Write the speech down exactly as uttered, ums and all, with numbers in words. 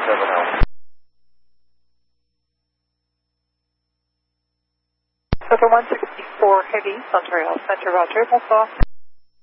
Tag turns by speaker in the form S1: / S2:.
S1: seven Alpha.
S2: Over one sixty-four Heavy, Montreal Center, Roger, bonsoir.